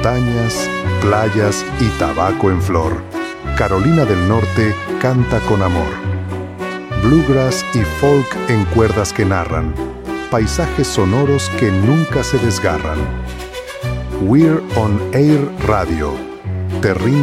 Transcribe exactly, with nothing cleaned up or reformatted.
montañas, playas y tabaco en flor, Carolina del Norte canta con amor. Bluegrass y folk en cuerdas que narran, paisajes sonoros que nunca se desgarran. We're on Air Radio. Te